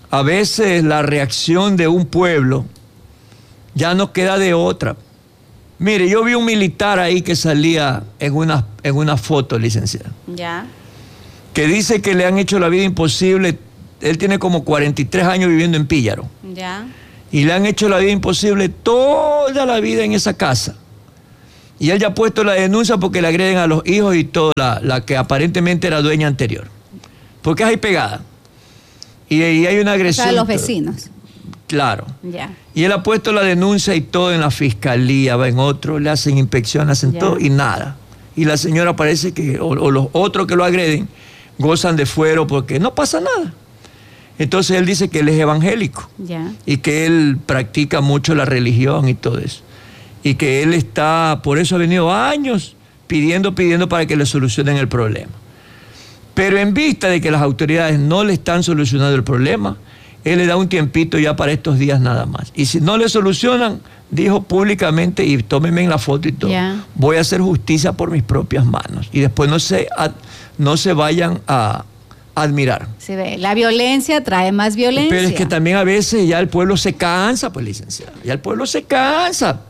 Speaker 5: a veces la reacción de un pueblo ya no queda de otra. Mire, yo vi un militar ahí que salía en una foto, licenciado.
Speaker 6: Ya.
Speaker 5: Que dice que le han hecho la vida imposible. Él tiene como 43 años viviendo en Píllaro.
Speaker 6: Ya.
Speaker 5: Y le han hecho la vida imposible toda la vida en esa casa. Y él ya ha puesto la denuncia porque le agreden a los hijos y toda la que aparentemente era dueña anterior. Porque es ahí pegada. Y hay una agresión.
Speaker 6: O sea, los vecinos.
Speaker 5: Claro.
Speaker 6: Ya.
Speaker 5: Y él ha puesto la denuncia y todo en la fiscalía, va en otro, le hacen inspección, hacen todo y nada. Y la señora parece que, o los otros que lo agreden, gozan de fuero porque no pasa nada. Entonces él dice que él es evangélico.
Speaker 6: Ya.
Speaker 5: Y que él practica mucho la religión y todo eso. Y que él está, por eso ha venido años pidiendo para que le solucionen el problema. Pero en vista de que las autoridades no le están solucionando el problema, él le da un tiempito ya para estos días nada más. Y si no le solucionan, dijo públicamente, y tómenme en la foto y todo, voy a hacer justicia por mis propias manos. Y después no se vayan a admirar.
Speaker 6: Sí, la violencia trae más violencia.
Speaker 5: Pero es que también a veces ya el pueblo se cansa, pues, licenciado. Ya el pueblo se cansa.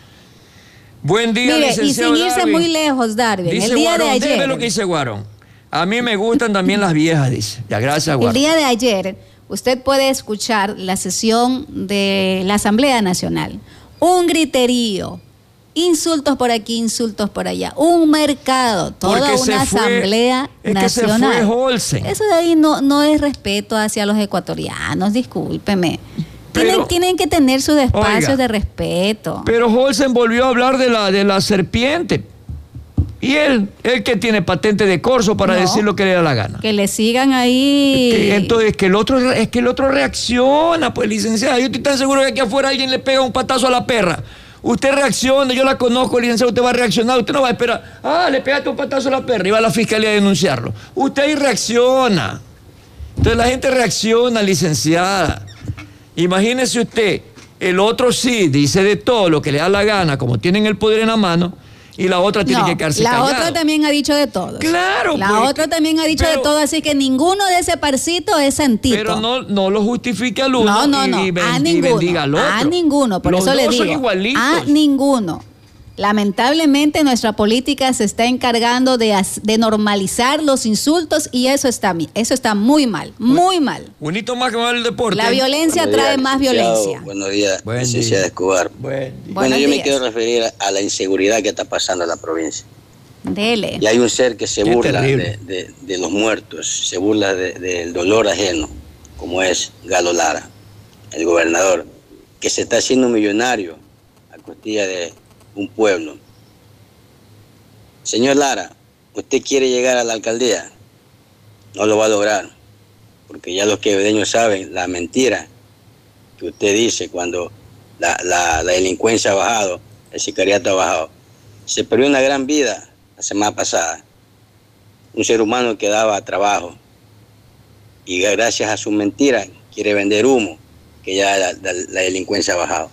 Speaker 5: Buen día,
Speaker 6: mire,
Speaker 5: licenciado.
Speaker 6: Y sin irse muy lejos, Darwin.
Speaker 5: Dice
Speaker 6: el día
Speaker 5: Guarón,
Speaker 6: de ayer.
Speaker 5: déjeme lo que dice Guarón. A mí me gustan también las viejas, dice. Ya, gracias, Guarón.
Speaker 6: El día de ayer, usted puede escuchar la sesión de la Asamblea Nacional. Un griterío. Insultos por aquí, insultos por allá. Un mercado, toda una asamblea nacional.
Speaker 5: Que se fue Olsen.
Speaker 6: Eso de ahí no es respeto hacia los ecuatorianos, discúlpeme. Tienen que tener sus espacios de respeto.
Speaker 5: Pero Olsen volvió a hablar de la serpiente. Y él que tiene patente de corso para decir lo que le da la gana.
Speaker 6: Que le sigan ahí.
Speaker 5: Entonces, que el otro reacciona, pues, licenciada. Yo estoy tan seguro que aquí afuera alguien le pega un patazo a la perra. Usted reacciona, yo la conozco, licenciado, usted va a reaccionar, usted no va a esperar. Le pegaste un patazo a la perra y va a la fiscalía a denunciarlo. Usted ahí reacciona. Entonces la gente reacciona, licenciada. Imagínese usted, el otro sí dice de todo lo que le da la gana, como tienen el poder en la mano, y la otra tiene que quedarse callada.
Speaker 6: La otra también ha dicho de todo.
Speaker 5: Claro.
Speaker 6: La otra también ha dicho de todo, así que ninguno de ese parcito es santito.
Speaker 5: Pero no lo justifique al uno y bendiga al otro.
Speaker 6: A ninguno, por eso le digo.
Speaker 5: Los dos son igualitos.
Speaker 6: A ninguno. Lamentablemente nuestra política se está encargando de normalizar los insultos y eso está muy mal, muy mal.
Speaker 5: Un hito más que va el deporte.
Speaker 6: La violencia trae más violencia.
Speaker 16: Buenos días, licenciada Escobar. Bueno, yo me quiero referir a la inseguridad que está pasando en la provincia.
Speaker 6: Dele.
Speaker 16: Y hay un ser que se burla de los muertos, se burla del dolor ajeno, como es Galo Lara, el gobernador, que se está haciendo millonario a costilla de un pueblo. Señor Lara, usted quiere llegar a la alcaldía, no lo va a lograr, porque ya los quevedeños saben la mentira que usted dice cuando la delincuencia ha bajado, el sicariato ha bajado. Se perdió una gran vida la semana pasada, un ser humano que daba trabajo y gracias a su mentira quiere vender humo, que ya la delincuencia ha bajado.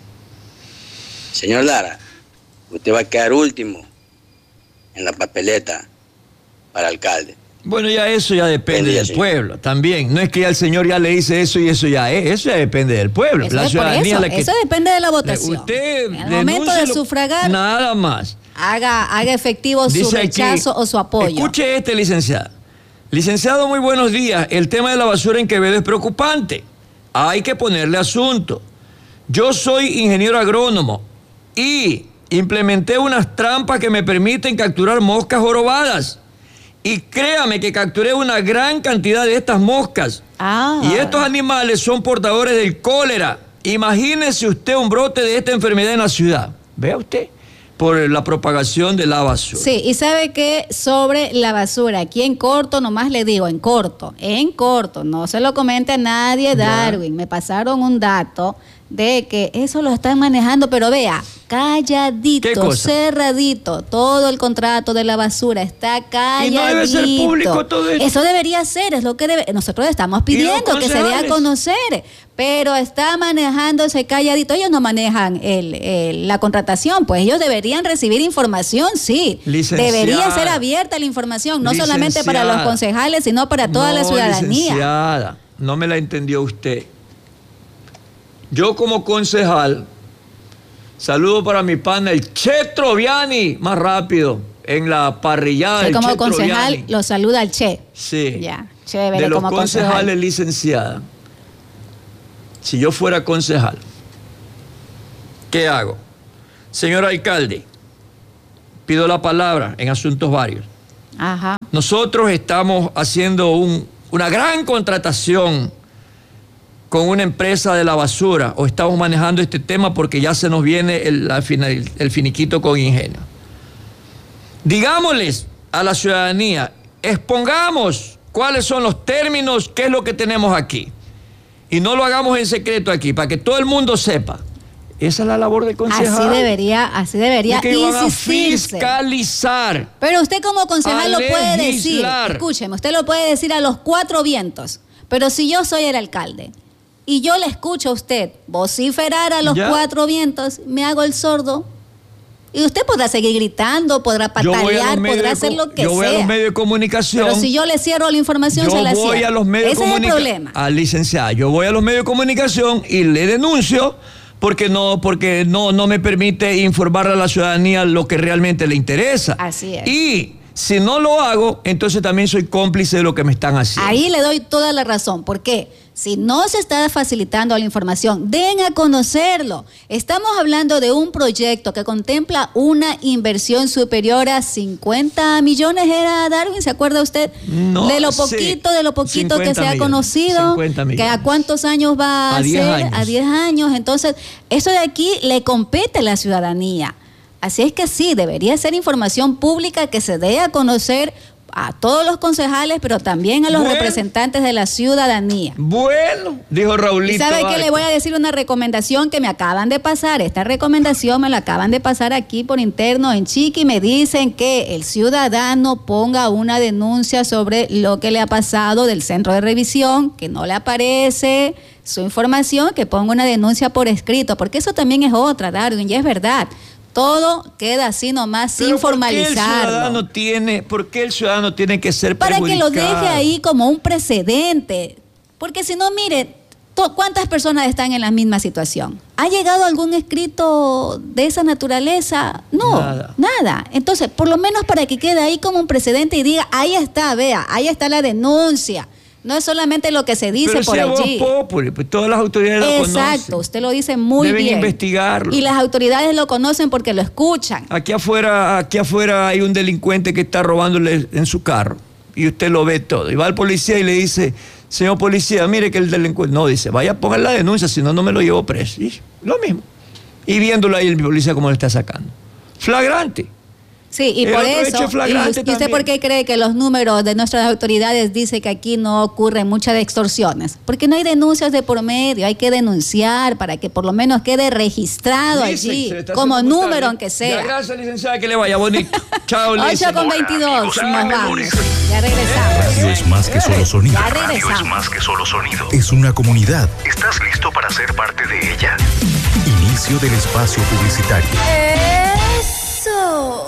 Speaker 16: Señor Lara, usted va a quedar último en la papeleta para alcalde.
Speaker 5: Bueno, eso ya depende del pueblo también. No es que ya el señor ya le dice eso y eso ya es. Eso ya depende del pueblo.
Speaker 6: Eso, la ciudadanía eso depende de la votación.
Speaker 5: Usted,
Speaker 6: en el momento de sufragar,
Speaker 5: nada más.
Speaker 6: Haga efectivo su rechazo o su apoyo.
Speaker 5: Escuche licenciado. Licenciado, muy buenos días. El tema de la basura en Quevedo es preocupante. Hay que ponerle asunto. Yo soy ingeniero agrónomo y implementé unas trampas que me permiten capturar moscas jorobadas. Y créame que capturé una gran cantidad de estas moscas. Y estos animales son portadores del cólera. Imagínese usted un brote de esta enfermedad en la ciudad. Vea usted, por la propagación de la basura.
Speaker 6: Sí, y sabe que sobre la basura, aquí en corto, nomás le digo, en corto, no se lo comente a nadie, Darwin. Me pasaron un dato de que eso lo están manejando, pero vea, calladito, cerradito, todo el contrato de la basura está calladito.
Speaker 5: Y no debe ser público todo esto.
Speaker 6: Eso debería ser, es lo que nosotros estamos pidiendo, que se dé a conocer, pero está manejándose calladito. Ellos no manejan la contratación, pues ellos deberían recibir información, sí. Debería ser abierta la información, no solamente para los concejales, sino para toda la ciudadanía.
Speaker 5: Licenciada, no me la entendió usted. Yo como concejal, saludo para mi pana, el Che Troviani, más rápido, en la parrillada del Che
Speaker 6: como concejal
Speaker 5: Troviani.
Speaker 6: lo saluda al Che.
Speaker 5: Sí.
Speaker 6: Ya, chévere.
Speaker 5: De los
Speaker 6: como
Speaker 5: concejales,
Speaker 6: concejal.
Speaker 5: licenciada, si yo fuera concejal, ¿qué hago? Señor alcalde, pido la palabra en asuntos varios.
Speaker 6: Ajá.
Speaker 5: Nosotros estamos haciendo una gran contratación con una empresa de la basura, o estamos manejando este tema porque ya se nos viene el finiquito con Ingenio. Digámosles a la ciudadanía, expongamos cuáles son los términos, qué es lo que tenemos aquí. Y no lo hagamos en secreto aquí, para que todo el mundo sepa. Esa es la labor del concejal.
Speaker 6: Así debería
Speaker 5: que van a
Speaker 6: insistirse.
Speaker 5: Fiscalizar.
Speaker 6: Pero usted como concejal lo puede decir.
Speaker 5: legislar.
Speaker 6: Escúcheme, usted lo puede decir a los 4 vientos. Pero si yo soy el alcalde y yo le escucho a usted vociferar a los
Speaker 5: Ya.
Speaker 6: 4 vientos, me hago el sordo. Y usted podrá seguir gritando, podrá patalear, podrá hacer lo que sea.
Speaker 5: Yo voy a los medios de comunicación.
Speaker 6: Pero si yo le cierro la información, se la cierro.
Speaker 5: Yo voy a los medios de
Speaker 6: comunicación. Ese es el
Speaker 5: comunicación.
Speaker 6: problema.
Speaker 5: Licenciada, yo voy a los medios de comunicación y le denuncio porque no me permite informar a la ciudadanía lo que realmente le interesa.
Speaker 6: Así es.
Speaker 5: Y si no lo hago, entonces también soy cómplice de lo que me están haciendo.
Speaker 6: Ahí le doy toda la razón. ¿Por qué? Si no se está facilitando la información, den a conocerlo. Estamos hablando de un proyecto que contempla una inversión superior a 50 millones, ¿era, Darwin? ¿Se acuerda usted?
Speaker 5: No,
Speaker 6: de lo
Speaker 5: sí.
Speaker 6: poquito que se ha
Speaker 5: millones,
Speaker 6: conocido.
Speaker 5: 50 millones.
Speaker 6: Que ¿a cuántos años va a
Speaker 5: 10
Speaker 6: ser?
Speaker 5: años.
Speaker 6: A 10 años. Entonces, eso de aquí le compete a la ciudadanía. Así es que sí, debería ser información pública que se dé a conocer a todos los concejales, pero también a los representantes de la ciudadanía.
Speaker 5: Bueno, dijo Raulito.
Speaker 6: ¿Y sabe qué?
Speaker 5: Vázquez.
Speaker 6: Le voy a decir una recomendación que me acaban de pasar. Esta recomendación me la acaban de pasar aquí por interno en Chiqui. Me dicen que el ciudadano ponga una denuncia sobre lo que le ha pasado del centro de revisión, que no le aparece su información, que ponga una denuncia por escrito, porque eso también es otra, Darwin, y es verdad. Todo queda así nomás, sin formalizarlo.
Speaker 5: ¿Por qué el ciudadano tiene que ser
Speaker 6: Para que lo
Speaker 5: perjudicado?
Speaker 6: deje ahí como un precedente. Porque si no, mire, ¿cuántas personas están en la misma situación? ¿Ha llegado algún escrito de esa naturaleza? No, nada. Entonces, por lo menos para que quede ahí como un precedente y diga, ahí está, vea, ahí está la denuncia. No es solamente lo que se dice
Speaker 5: Pero
Speaker 6: por
Speaker 5: si es
Speaker 6: allí.
Speaker 5: Voz Populi, pues todas las autoridades lo conocen.
Speaker 6: Exacto, usted lo dice muy
Speaker 5: Deben
Speaker 6: bien.
Speaker 5: investigarlo.
Speaker 6: Y las autoridades lo conocen porque lo escuchan.
Speaker 5: Aquí afuera hay un delincuente que está robándole en su carro y usted lo ve todo. Y va al policía y le dice, señor policía, mire que el delincuente... No, dice, vaya a poner la denuncia, si no, no me lo llevo preso. Y lo mismo. Y viéndolo ahí el policía cómo le está sacando. Flagrante.
Speaker 6: Sí, y por eso, ¿y usted por qué cree que los números de nuestras autoridades dicen que aquí no ocurren muchas extorsiones? Porque no hay denuncias de por medio, hay que denunciar para que por lo menos quede registrado allí, como número aunque sea.
Speaker 5: Ya, gracias, licenciada, que le vaya bonito. Chao, Liz.
Speaker 6: 8:22, nos vamos. Ya regresamos.
Speaker 4: Radio es más que solo sonido.
Speaker 6: Ya regresamos.
Speaker 4: Es más que solo sonido. Es una comunidad. ¿Estás listo para ser parte de ella? Inicio del espacio publicitario.
Speaker 6: Eso.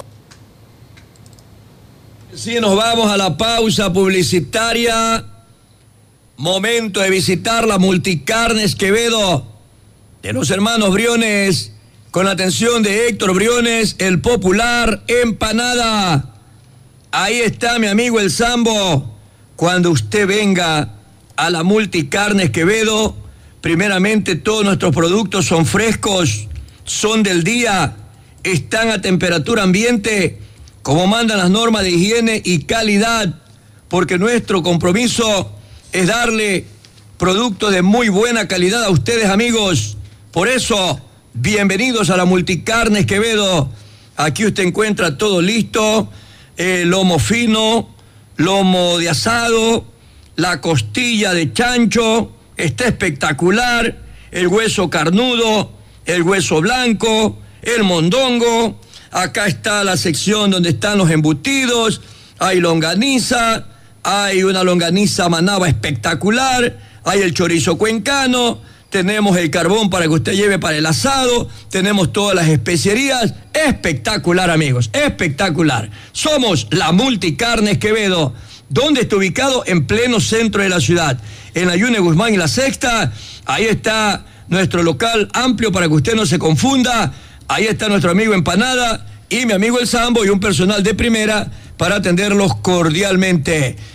Speaker 5: Sí, nos vamos a la pausa publicitaria. Momento de visitar la Multicarnes Quevedo de los hermanos Briones, con la atención de Héctor Briones, el popular Empanada. Ahí está mi amigo el Sambo. Cuando usted venga a la Multicarnes Quevedo, primeramente todos nuestros productos son frescos, son del día, están a temperatura ambiente, como mandan las normas de higiene y calidad, porque nuestro compromiso es darle productos de muy buena calidad a ustedes, amigos. Por eso, bienvenidos a la Multicarnes Quevedo. Aquí usted encuentra todo listo, lomo fino, lomo de asado, la costilla de chancho, está espectacular, el hueso carnudo, el hueso blanco, el mondongo. Acá está la sección donde están los embutidos, hay longaniza, hay una longaniza manaba espectacular, hay el chorizo cuencano, tenemos el carbón para que usted lleve para el asado, tenemos todas las especierías. Espectacular, amigos, espectacular. Somos la Multicarnes Quevedo. ¿Dónde está ubicado? En pleno centro de la ciudad, en la Yune Guzmán y la Sexta. Ahí está nuestro local amplio para que usted no se confunda. Ahí está nuestro amigo Empanada y mi amigo El Sambo y un personal de primera para atenderlos cordialmente.